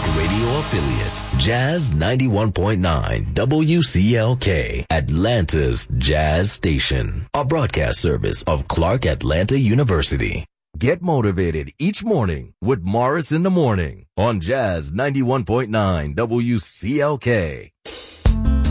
radio affiliate, Jazz 91.9 WCLK, Atlanta's Jazz Station, a broadcast service of Clark Atlanta University. Get motivated each morning with Morris in the Morning on Jazz 91.9 WCLK.